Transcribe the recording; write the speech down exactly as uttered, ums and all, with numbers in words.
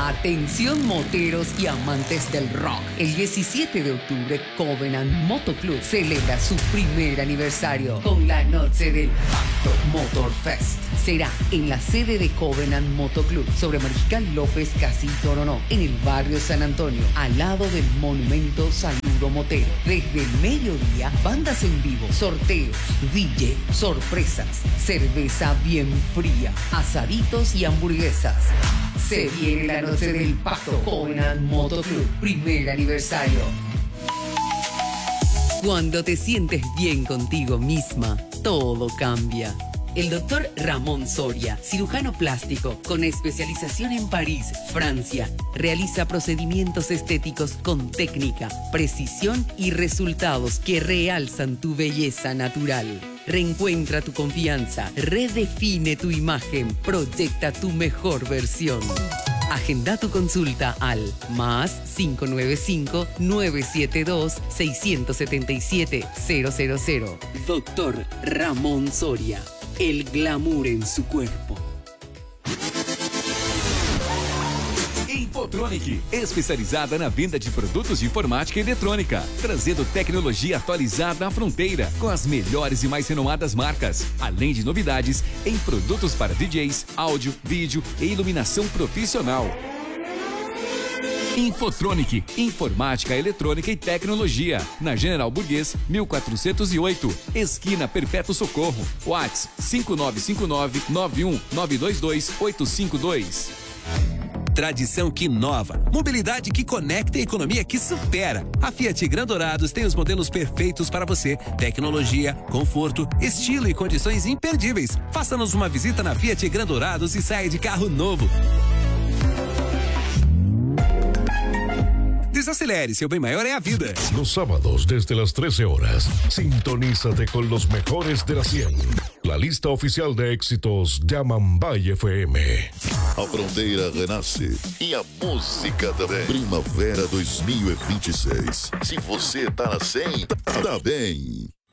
Atención moteros y amantes del rock. El diecisiete de octubre, Covenant Motoclub celebra su primer aniversario con la noche del Pacto Motor Fest. Será en la sede de Covenant Motoclub sobre Mariscal López, casi Toronó, en el barrio San Antonio, al lado del Monumento Saludo Motero. Desde el mediodía, bandas en vivo, sorteos, D J, sorpresas, cerveza bien fría, asaditos y hamburguesas. Se viene la noche del Pacto. Covenant Motoclub, primer aniversario. Cuando te sientes bien contigo misma, todo cambia. El doctor Ramón Soria, cirujano plástico con especialización en París, Francia, realiza procedimientos estéticos con técnica, precisión y resultados que realzan tu belleza natural. Reencuentra tu confianza, redefine tu imagen, proyecta tu mejor versión. Agenda tu consulta al más cinco nueve cinco, nueve siete dos, seis siete siete, cero cero cero. Doctor Ramón Soria, el glamour en su cuerpo. Infotronic, especializada na venda de produtos de informática e eletrônica, trazendo tecnologia atualizada à fronteira, com as melhores e mais renomadas marcas, além de novidades em produtos para D Js, áudio, vídeo e iluminação profissional. Infotronic, informática, eletrônica e tecnologia, na General Burguês, mil quatrocentos e oito, esquina Perpétuo Socorro, WhatsApp cinco nove cinco nove, nove um nove dois dois, oito cinco dois. Tradição que inova, mobilidade que conecta e economia que supera. A Fiat Grandourados tem os modelos perfeitos para você. Tecnologia, conforto, estilo e condições imperdíveis. Faça-nos uma visita na Fiat Grandourados e saia de carro novo. Desacelere, seu bem maior é a vida. Los sábados desde las trece horas, sintonízate con los mejores de la cien. La lista oficial de éxitos de Amambay F M. A fronteira renasce e a música também. Primavera dois mil e vinte e seis. Se você tá na cem, tá bem.